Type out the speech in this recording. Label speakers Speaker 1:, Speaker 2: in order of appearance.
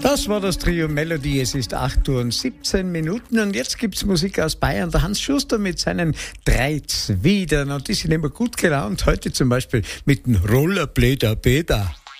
Speaker 1: Das war das Trio Melody. Es ist 8:17 und jetzt gibt's Musik aus Bayern. Der Hans Schuster mit seinen 3 Zwiedern und die sind immer gut gelaunt. Heute zum Beispiel mit dem Rollerbläder Beda.